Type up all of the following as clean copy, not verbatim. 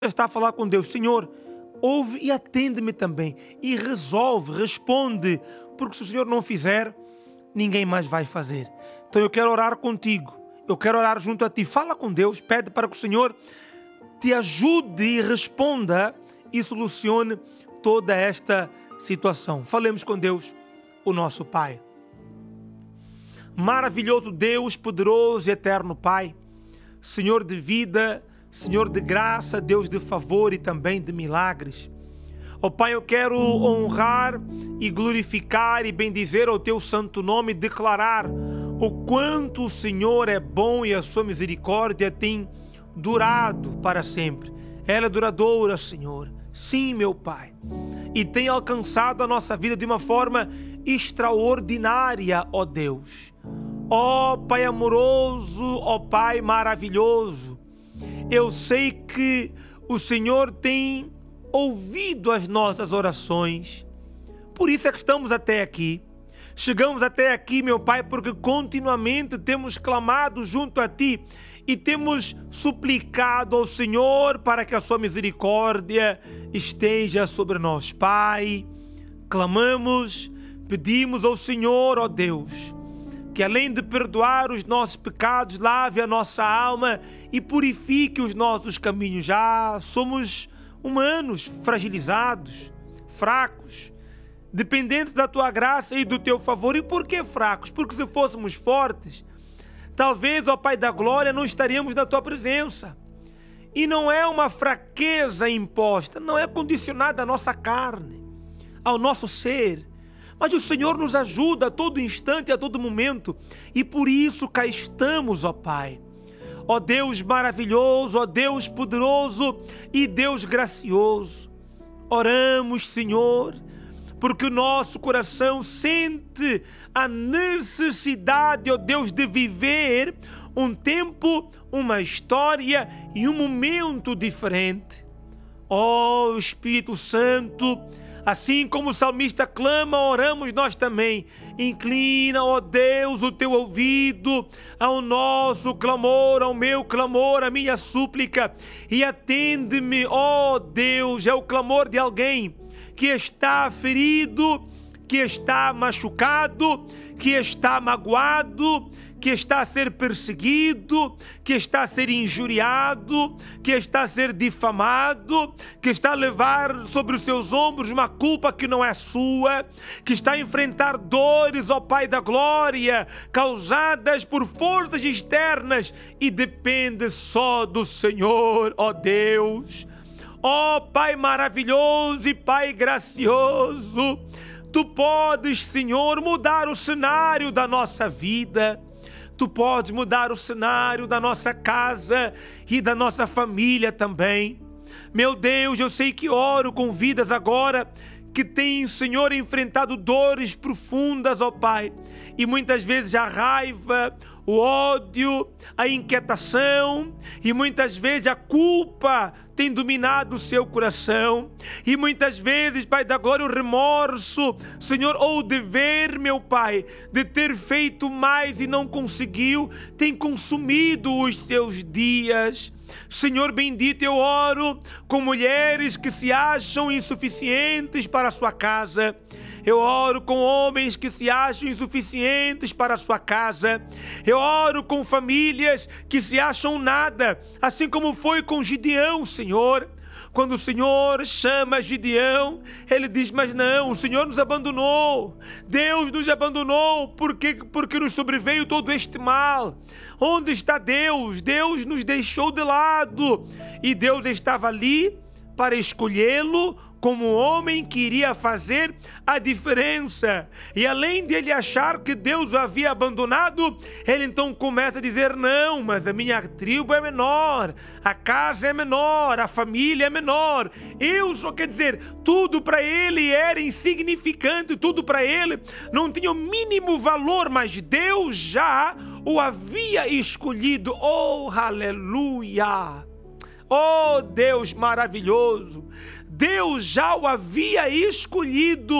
está a falar com Deus: Senhor, ouve e atende-me também. E resolve, responde. Porque se o Senhor não fizer, ninguém mais vai fazer. Então eu quero orar contigo. Eu quero orar junto a ti. Fala com Deus, pede para que o Senhor te ajude e responda e solucione toda esta situação. Falemos com Deus, o nosso Pai. Maravilhoso Deus, poderoso e eterno Pai, Senhor de vida, Senhor de graça, Deus de favor e também de milagres. Ó Pai, eu quero honrar e glorificar e bendizer o Teu santo nome, declarar o quanto o Senhor é bom e a Sua misericórdia tem durado para sempre. Ela é duradoura, Senhor. Sim, meu Pai. E tem alcançado a nossa vida de uma forma extraordinária, ó Deus. Ó Pai amoroso, ó Pai maravilhoso. Eu sei que o Senhor tem ouvido as nossas orações. Por isso é que estamos até aqui. Chegamos até aqui, meu Pai, porque continuamente temos clamado junto a Ti e temos suplicado ao Senhor para que a Sua misericórdia esteja sobre nós. Pai, clamamos, pedimos ao Senhor, ó Deus, que além de perdoar os nossos pecados, lave a nossa alma e purifique os nossos caminhos. Já somos humanos, fragilizados, fracos, dependentes da Tua graça e do Teu favor. E por que fracos? Porque se fôssemos fortes, talvez, ó Pai da glória, não estaríamos na Tua presença. E não é uma fraqueza imposta, não é condicionada à nossa carne, ao nosso ser. Mas o Senhor nos ajuda a todo instante, a todo momento. E por isso cá estamos, ó Pai. Ó Deus maravilhoso, ó Deus poderoso e Deus gracioso. Oramos, Senhor, porque o nosso coração sente a necessidade, ó Deus, de viver um tempo, uma história e um momento diferente. Ó Espírito Santo, assim como o salmista clama, oramos nós também. Inclina, ó Deus, o Teu ouvido ao nosso clamor, ao meu clamor, à minha súplica, e atende-me, ó Deus. É o clamor de alguém que está ferido, que está machucado, que está magoado, que está a ser perseguido, que está a ser injuriado, que está a ser difamado, que está a levar sobre os seus ombros uma culpa que não é sua, que está a enfrentar dores, ó Pai da glória, causadas por forças externas e depende só do Senhor, ó Deus. Ó Pai maravilhoso e Pai gracioso, Tu podes, Senhor, mudar o cenário da nossa vida. Tu podes mudar o cenário da nossa casa e da nossa família também. Meu Deus, eu sei que oro com vidas agora que têm, Senhor, enfrentado dores profundas, ó Pai. E muitas vezes a raiva, o ódio, a inquietação e muitas vezes a culpa tem dominado o seu coração. E muitas vezes, Pai da glória, o remorso, Senhor, ou o dever, meu Pai, de ter feito mais e não conseguiu, tem consumido os seus dias. Senhor bendito, eu oro com mulheres que se acham insuficientes para a sua casa. Eu oro com homens que se acham insuficientes para a sua casa. Eu oro com famílias que se acham nada, assim como foi com Gideão, Senhor. Quando o Senhor chama Gideão, ele diz: mas não, o Senhor nos abandonou. Deus nos abandonou porque nos sobreveio todo este mal. Onde está Deus? Deus nos deixou de lado. E Deus estava ali para escolhê-lo como um homem que iria fazer a diferença. E além de ele achar que Deus o havia abandonado, ele então começa a dizer: não, mas a minha tribo é menor, a casa é menor, a família é menor. Eu só, quer dizer, tudo para ele era insignificante, tudo para ele não tinha o mínimo valor, mas Deus já o havia escolhido. Oh, aleluia! Oh, Deus maravilhoso! Deus já o havia escolhido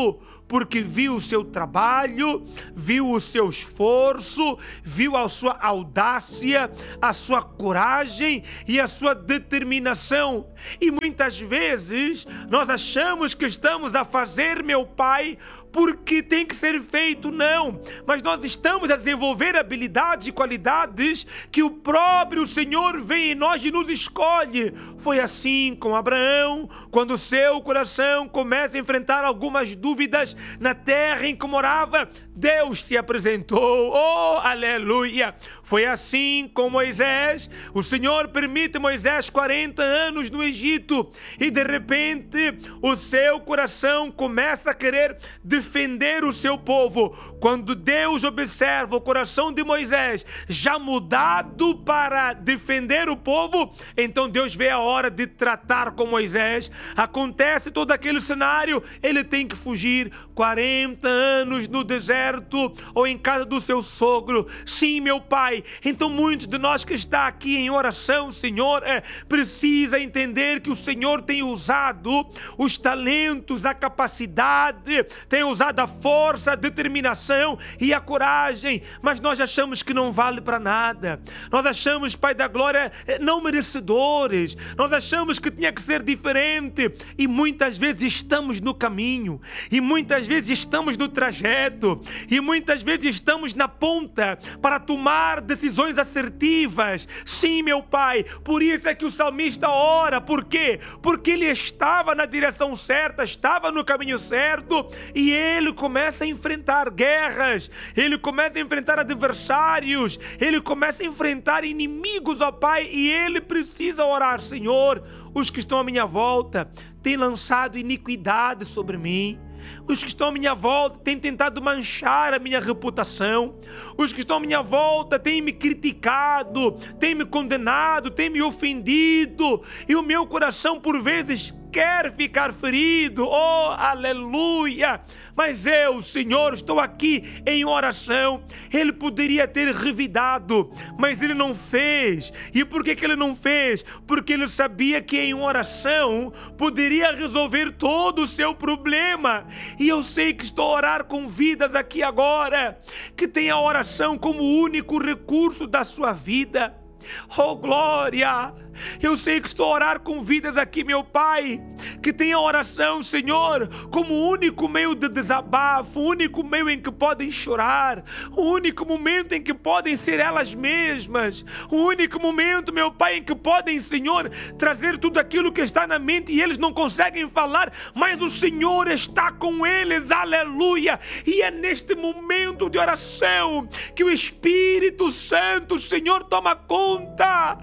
porque viu o seu trabalho, viu o seu esforço, viu a sua audácia, a sua coragem e a sua determinação. E muitas vezes nós achamos que estamos a fazer, meu Pai, porque tem que ser feito, não. Mas nós estamos a desenvolver habilidades e qualidades que o próprio Senhor vem em nós e nos escolhe. Foi assim com Abraão, quando o seu coração começa a enfrentar algumas dúvidas na terra em que morava, Deus se apresentou. Oh, aleluia! Foi assim com Moisés. O Senhor permite Moisés 40 anos no Egito e de repente o seu coração começa a querer defender o seu povo. Quando Deus observa o coração de Moisés já mudado para defender o povo, então Deus vê a hora de tratar com Moisés. Acontece todo aquele cenário, ele tem que fugir 40 anos no deserto ou em casa do seu sogro. Sim, meu Pai. Então muitos de nós que está aqui em oração, Senhor, precisa entender que o Senhor tem usado os talentos, a capacidade, tem usado a força, a determinação e a coragem, mas nós achamos que não vale para nada. Nós achamos, Pai da Glória, não merecedores. Nós achamos que tinha que ser diferente e muitas vezes estamos no caminho e muitas vezes estamos no trajeto e muitas vezes estamos na ponta para tomar decisões assertivas. Sim, meu Pai, por isso é que o salmista ora. Por quê? Porque ele estava na direção certa, estava no caminho certo e ele começa a enfrentar guerras, ele começa a enfrentar adversários, ele começa a enfrentar inimigos, ó Pai, e ele precisa orar. Senhor, os que estão à minha volta têm lançado iniquidade sobre mim. Os que estão à minha volta têm tentado manchar a minha reputação. Os que estão à minha volta têm me criticado, têm me condenado, têm me ofendido. E o meu coração, por vezes, quer ficar ferido. Oh, aleluia! Mas eu, Senhor, estou aqui em oração. Ele poderia ter revidado, mas ele não fez. E por que ele não fez? Porque ele sabia que em oração poderia resolver todo o seu problema. E eu sei que estou a orar com vidas aqui agora, que tem a oração como único recurso da sua vida. Oh, glória! Eu sei que estou a orar com vidas aqui, meu Pai, que tem a oração, Senhor, como único meio de desabafo, o único meio em que podem chorar, o único momento em que podem ser elas mesmas, o único momento, meu Pai, em que podem, Senhor, trazer tudo aquilo que está na mente e eles não conseguem falar, mas o Senhor está com eles, aleluia! E é neste momento de oração que o Espírito Santo, Senhor, toma conta.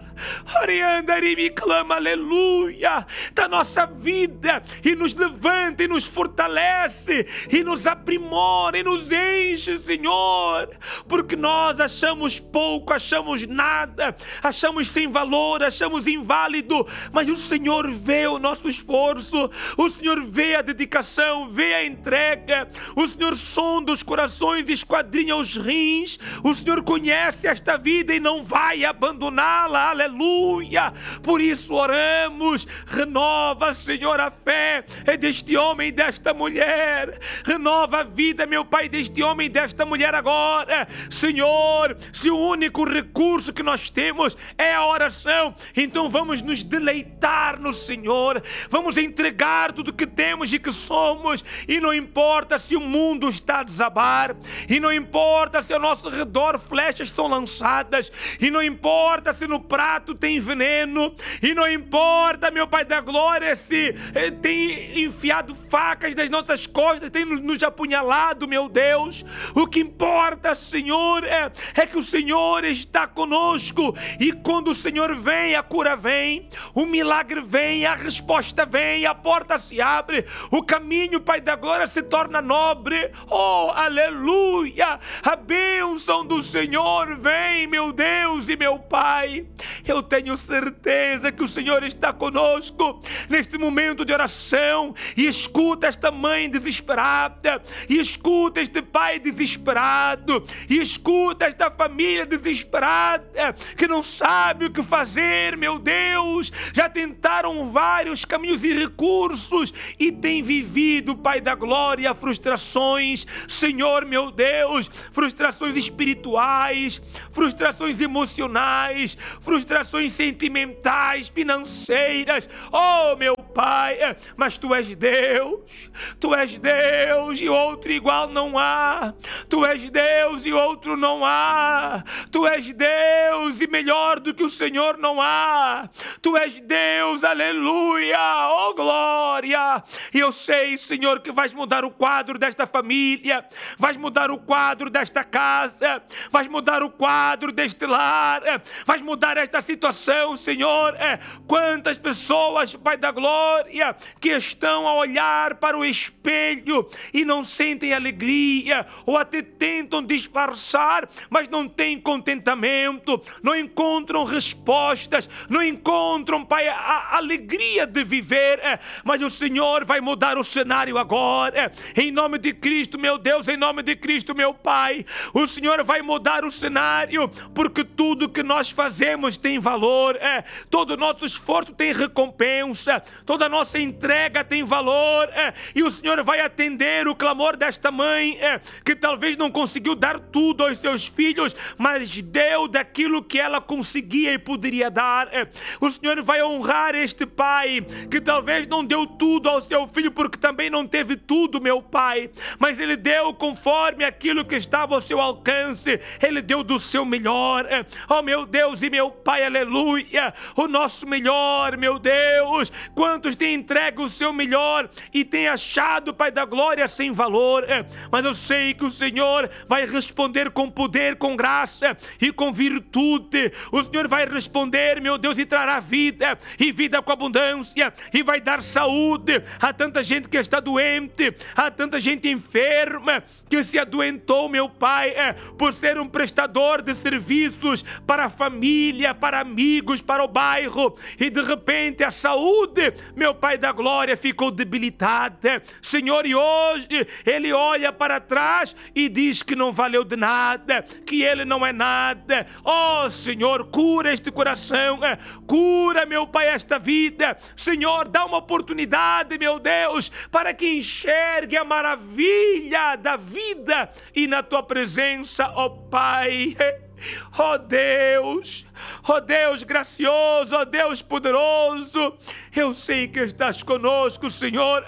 Me clama, aleluia, da nossa vida e nos levanta e nos fortalece e nos aprimora e nos enche, Senhor, porque nós achamos pouco, achamos nada, achamos sem valor, achamos inválido, mas o Senhor vê o nosso esforço, o Senhor vê a dedicação, vê a entrega, o Senhor sonda os corações e esquadrinha os rins, o Senhor conhece esta vida e não vai abandoná-la, aleluia. Por isso oramos, renova, Senhor, a fé deste homem e desta mulher, renova a vida, meu Pai, deste homem e desta mulher agora, Senhor. Se o único recurso que nós temos é a oração, então vamos nos deleitar no Senhor, vamos entregar tudo que temos e que somos, e não importa se o mundo está a desabar, e não importa se ao nosso redor flechas são lançadas, e não importa se no prato tem veneno, e não importa, meu Pai da Glória, se tem enfiado facas nas nossas costas, tem nos apunhalado, meu Deus. O que importa, Senhor, é que o Senhor está conosco, e quando o Senhor vem, a cura vem, o milagre vem, a resposta vem, a porta se abre, o caminho, Pai da Glória, se torna nobre. Oh, aleluia! A bênção do Senhor vem, meu Deus e meu Pai. eu tenho certeza que o Senhor está conosco neste momento de oração, e escuta esta mãe desesperada, e escuta este pai desesperado, e escuta esta família desesperada, que não sabe o que fazer, meu Deus. Já tentaram vários caminhos e recursos e tem vivido, Pai da glória, frustrações, Senhor, meu Deus, frustrações espirituais, frustrações emocionais, frustrações sentimentais, financeiras. Oh, meu Pai, mas Tu és Deus, Tu és Deus e outro igual não há. Tu és Deus e outro não há. Tu és Deus e melhor do que o Senhor não há. Tu és Deus, aleluia, oh glória. E eu sei, Senhor, que vais mudar o quadro desta família, vais mudar o quadro desta casa, vais mudar o quadro deste lar, vais mudar esta situação, Senhor. Quantas pessoas, Pai da glória, que estão a olhar para o espelho e não sentem alegria, ou até tentam disfarçar, mas não têm contentamento, não encontram respostas, não encontram, Pai, a alegria de viver. Mas o Senhor vai mudar o cenário agora, em nome de Cristo, meu Deus, em nome de Cristo, meu Pai. O Senhor vai mudar o cenário, porque tudo que nós fazemos tem valor, todo o nosso esforço tem recompensa, toda a nossa entrega tem valor, e o Senhor vai atender o clamor desta mãe, que talvez não conseguiu dar tudo aos seus filhos, mas deu daquilo que ela conseguia e poderia dar. O Senhor vai honrar este pai, que talvez não deu tudo ao seu filho, porque também não teve tudo, meu Pai, mas ele deu conforme aquilo que estava ao seu alcance, ele deu do seu melhor. Oh, meu Deus e meu Pai, aleluia, o nosso melhor, meu Deus. Quantos têm entregue o seu melhor e têm achado, Pai da glória, sem valor, mas eu sei que o Senhor vai responder com poder, com graça e com virtude. O Senhor vai responder, meu Deus, e trará vida, e vida com abundância, e vai dar saúde a tanta gente que está doente, a tanta gente enferma que se adoentou, meu Pai, por ser um prestador de serviços para a família, para amigos, para o bairro, e de repente a saúde, meu Pai da glória, ficou debilitada, Senhor, e hoje ele olha para trás e diz que não valeu de nada, que ele não é nada. Oh, Senhor, cura este coração, cura, meu Pai, esta vida, Senhor, dá uma oportunidade, meu Deus, para que enxergue a maravilha da vida e na Tua presença, ó Pai. Oh Deus gracioso, oh Deus poderoso, eu sei que estás conosco, Senhor.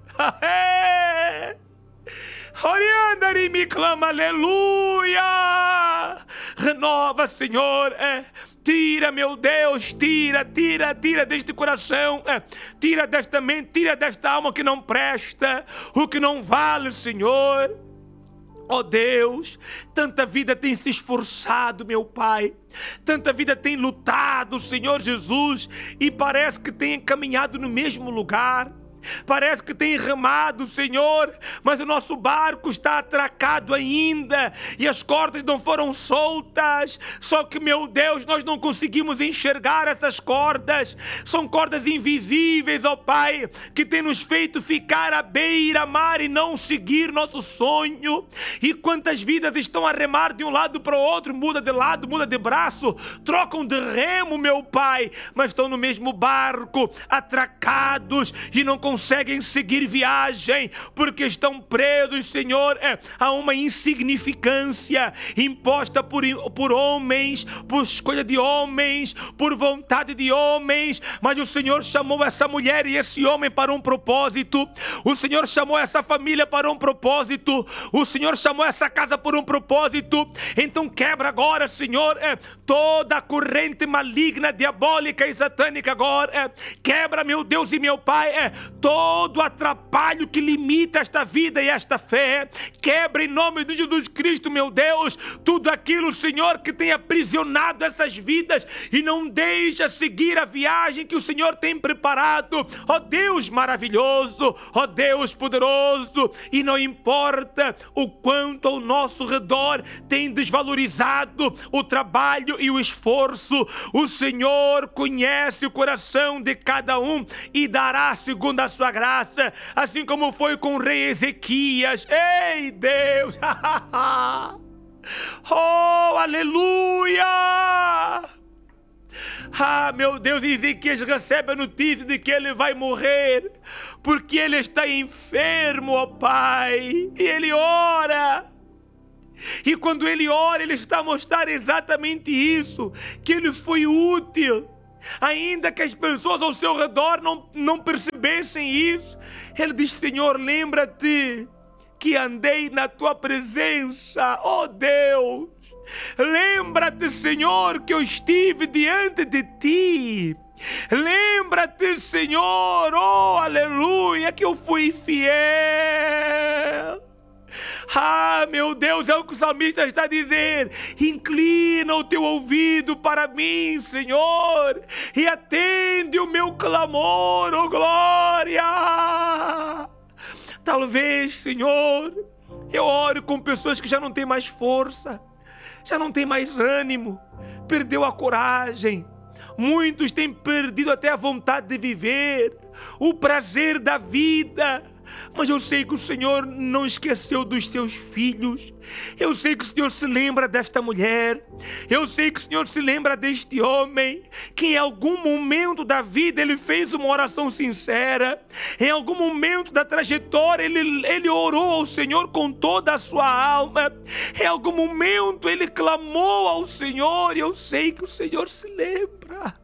Orianda e me clama, aleluia. Renova, Senhor. Tira, meu Deus, tira deste coração, tira desta mente, tira desta alma que não presta, o que não vale, Senhor. Oh Deus, tanta vida tem se esforçado, meu Pai, tanta vida tem lutado, Senhor Jesus, e parece que tem caminhado no mesmo lugar. Parece que tem remado, Senhor, mas o nosso barco está atracado ainda e as cordas não foram soltas. Só que, meu Deus, nós não conseguimos enxergar essas cordas. São cordas invisíveis, ó Pai, que tem nos feito ficar à beira-mar e não seguir nosso sonho. E quantas vidas estão a remar de um lado para o outro, muda de lado, muda de braço, trocam de remo, meu Pai, mas estão no mesmo barco, atracados e não conseguem seguir viagem, porque estão presos, Senhor, a uma insignificância imposta por homens, por escolha de homens, por vontade de homens. Mas o Senhor chamou essa mulher e esse homem para um propósito. O Senhor chamou essa família para um propósito. O Senhor chamou essa casa por um propósito. Então quebra agora, Senhor, toda a corrente maligna, diabólica e satânica agora. Quebra, meu Deus e meu Pai, todo atrapalho que limita esta vida e esta fé. Quebra em nome de Jesus Cristo, meu Deus, tudo aquilo, Senhor, que tem aprisionado essas vidas e não deixa seguir a viagem que o Senhor tem preparado. Ó Deus maravilhoso, ó Deus poderoso, e não importa o quanto ao nosso redor tem desvalorizado o trabalho e o esforço, o Senhor conhece o coração de cada um e dará segundo a sua graça, assim como foi com o rei Ezequias. Ei, Deus! Oh, aleluia! Ah, meu Deus, Ezequias recebe a notícia de que ele vai morrer, porque ele está enfermo, ó Pai, e ele ora. E quando ele ora, ele está a mostrar exatamente isso, que ele foi útil, ainda que as pessoas ao seu redor não percebessem isso. Ele diz: Senhor, lembra-te que andei na tua presença, ó Deus. Lembra-te, Senhor, que eu estive diante de ti. Lembra-te, Senhor, oh aleluia, que eu fui fiel. Ah, meu Deus, é o que o salmista está a dizer. Inclina o teu ouvido para mim, Senhor, e atende o meu clamor, oh glória. Talvez, Senhor, eu oro com pessoas que já não têm mais força, já não têm mais ânimo, perdeu a coragem. Muitos têm perdido até a vontade de viver, o prazer da vida. Mas eu sei que o Senhor não esqueceu dos seus filhos. Eu sei que o Senhor se lembra desta mulher. Eu sei que o Senhor se lembra deste homem, que em algum momento da vida ele fez uma oração sincera. Em algum momento da trajetória ele orou ao Senhor com toda a sua alma. Em algum momento ele clamou ao Senhor, e eu sei que o Senhor se lembra.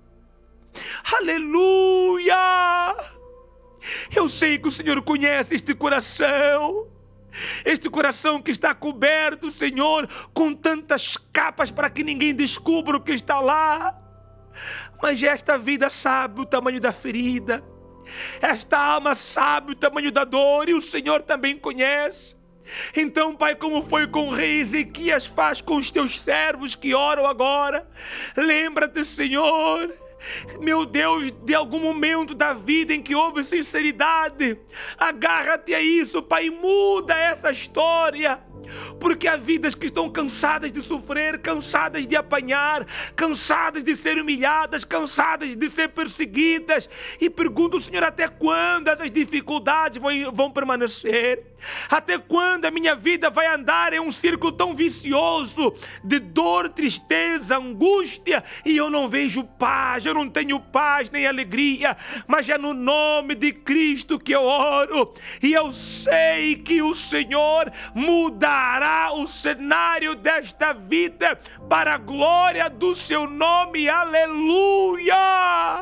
Aleluia! Eu sei que o Senhor conhece este coração que está coberto, Senhor, com tantas capas para que ninguém descubra o que está lá. Mas esta vida sabe o tamanho da ferida, esta alma sabe o tamanho da dor, e o Senhor também conhece. Então, Pai, como foi com o rei Ezequias, faz com os teus servos que oram agora. Lembra-te, Senhor, meu Deus, de algum momento da vida em que houve sinceridade. Agarra-te a isso, Pai, e muda essa história. Porque há vidas que estão cansadas de sofrer, cansadas de apanhar, cansadas de ser humilhadas, cansadas de ser perseguidas. E pergunto, Senhor, até quando essas dificuldades vão permanecer? Até quando a minha vida vai andar em um círculo tão vicioso de dor, tristeza, angústia, e eu não vejo paz, eu não tenho paz nem alegria? Mas é no nome de Cristo que eu oro, e eu sei que o Senhor mudará o cenário desta vida para a glória do seu nome. Aleluia!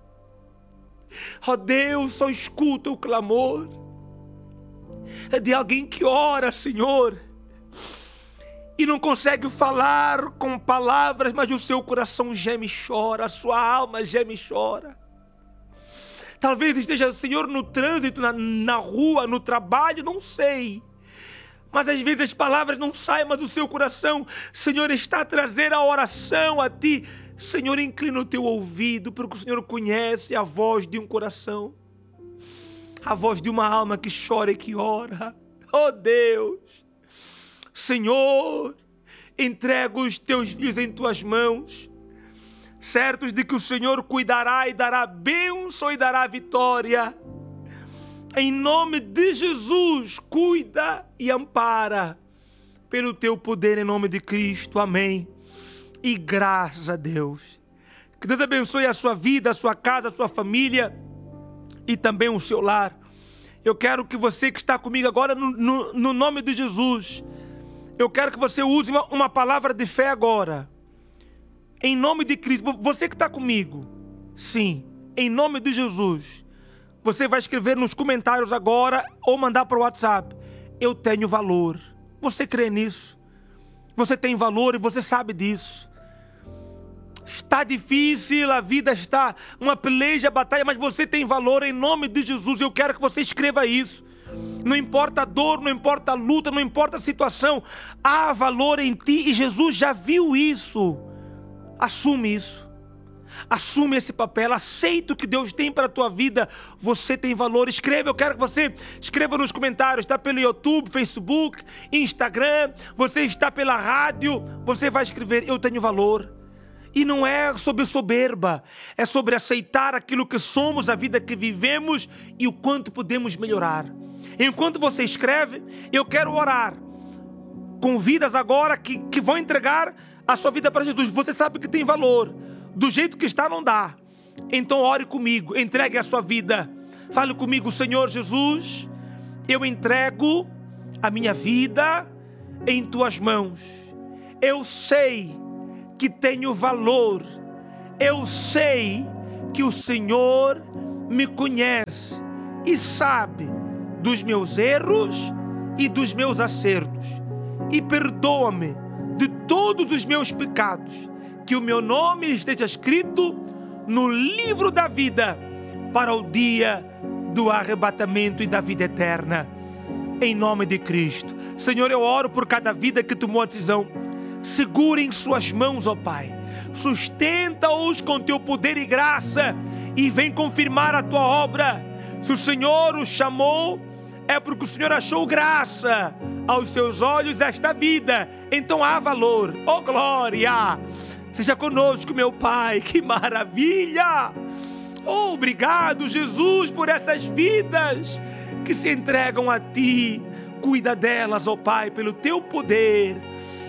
Ó Deus, só escuta o clamor de alguém que ora, Senhor, e não consegue falar com palavras, mas o seu coração geme e chora, a sua alma geme e chora. Talvez esteja, Senhor, no trânsito, na rua, no trabalho, não sei. Mas às vezes as palavras não saem, mas o seu coração, Senhor, está a trazer a oração a Ti. Senhor, inclina o Teu ouvido, porque o Senhor conhece a voz de um coração, a voz de uma alma que chora e que ora. Oh Deus, Senhor, entrego os Teus filhos em Tuas mãos, certos de que o Senhor cuidará e dará bênção e dará vitória. Em nome de Jesus, cuida e ampara pelo Teu poder, em nome de Cristo. Amém. E graças a Deus. Que Deus abençoe a sua vida, a sua casa, a sua família e também o seu lar. Eu quero que você que está comigo agora, no nome de Jesus, eu quero que você use uma palavra de fé agora. Em nome de Cristo. Você que está comigo, sim, em nome de Jesus. Você vai escrever nos comentários agora ou mandar para o WhatsApp: eu tenho valor. Você crê nisso? Você tem valor e você sabe disso. Está difícil, a vida está uma peleja, batalha, mas você tem valor em nome de Jesus. Eu quero que você escreva isso. Não importa a dor, não importa a luta, não importa a situação, há valor em ti e Jesus já viu isso. Assume isso. Assume esse papel, aceita o que Deus tem para a tua vida. Você tem valor. Escreva, eu quero que você escreva nos comentários. Está pelo YouTube, Facebook, Instagram, você está pela rádio, você vai escrever: eu tenho valor. E não é sobre soberba, é sobre aceitar aquilo que somos, a vida que vivemos e o quanto podemos melhorar. Enquanto você escreve, eu quero orar com vidas agora que vão entregar a sua vida para Jesus. Você sabe que tem valor. Do jeito que está não dá. Então ore comigo, entregue a sua vida. Fale comigo: Senhor Jesus, eu entrego a minha vida em tuas mãos. Eu sei que tenho valor. Eu sei que o Senhor me conhece e sabe dos meus erros e dos meus acertos. E perdoa-me de todos os meus pecados. Que o meu nome esteja escrito no livro da vida para o dia do arrebatamento e da vida eterna. Em nome de Cristo. Senhor, eu oro por cada vida que tomou a decisão. Segura em suas mãos, ó Pai. Sustenta-os com teu poder e graça e vem confirmar a tua obra. Se o Senhor os chamou, é porque o Senhor achou graça aos seus olhos esta vida. Então há valor. Oh, glória! Seja conosco, meu Pai, que maravilha! Oh, obrigado, Jesus, por essas vidas que se entregam a Ti. Cuida delas, ó Pai, pelo Teu poder.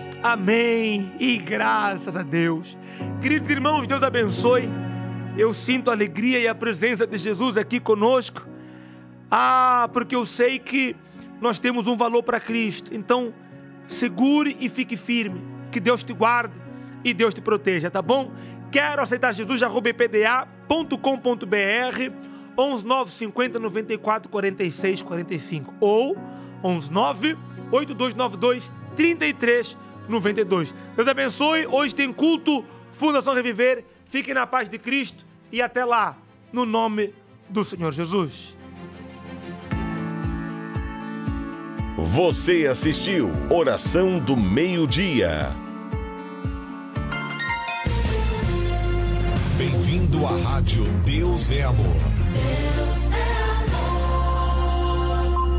Amém e graças a Deus. Queridos irmãos, Deus abençoe. Eu sinto a alegria e a presença de Jesus aqui conosco. Porque eu sei que nós temos um valor para Cristo. Então, segure e fique firme. Que Deus te guarde e Deus te proteja, tá bom? Quero aceitar Jesus, @pda.com.br 11950 94 46 45 ou 1198292 3392. Deus abençoe. Hoje tem culto Fundação Reviver. Fiquem na paz de Cristo e até lá, no nome do Senhor Jesus. Você assistiu Oração do Meio-Dia. Bem-vindo à Rádio Deus é Amor. Deus é amor.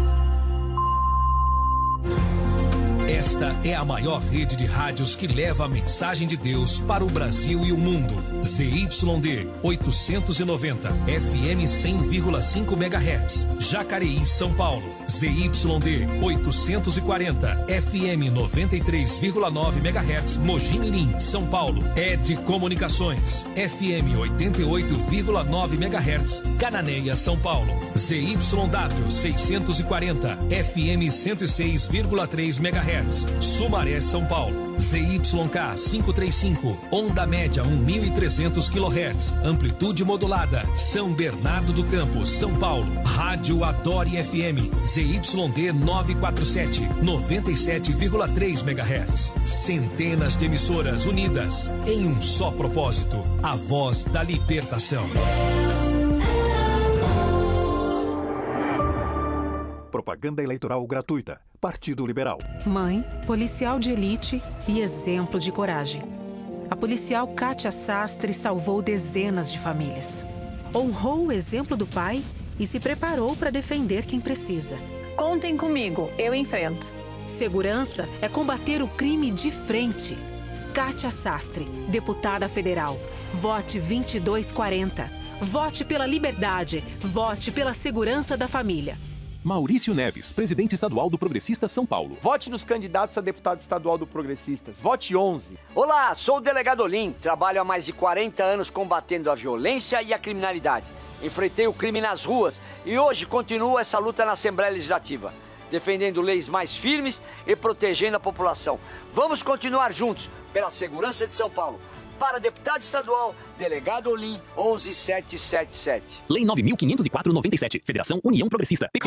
Esta é a maior rede de rádios que leva a mensagem de Deus para o Brasil e o mundo. ZYD 890, FM 100,5 MHz, Jacareí, São Paulo. ZYD 840, FM 93,9 MHz, Mogi Mirim, São Paulo. ED Comunicações, FM 88,9 MHz, Cananéia, São Paulo. ZYW 640, FM 106,3 MHz, Sumaré, São Paulo. ZYK 535, onda média 1.300 kHz, amplitude modulada, São Bernardo do Campo, São Paulo. Rádio Adore FM, ZYD 947, 97,3 MHz. Centenas de emissoras unidas em um só propósito, a voz da libertação. Propaganda eleitoral gratuita. Partido Liberal. Mãe, policial de elite e exemplo de coragem. A policial Kátia Sastre salvou dezenas de famílias. Honrou o exemplo do pai e se preparou para defender quem precisa. Contem comigo, eu enfrento. Segurança é combater o crime de frente. Kátia Sastre, deputada federal. Vote 2240. Vote pela liberdade. Vote pela segurança da família. Maurício Neves, presidente estadual do Progressistas São Paulo. Vote nos candidatos a deputado estadual do Progressistas. Vote 11. Olá, sou o delegado Olim. Trabalho há mais de 40 anos combatendo a violência e a criminalidade. Enfrentei o crime nas ruas e hoje continuo essa luta na Assembleia Legislativa, defendendo leis mais firmes e protegendo a população. Vamos continuar juntos pela segurança de São Paulo. Para deputado estadual, delegado Olim 11777. Lei 9.504/97. Federação União Progressista.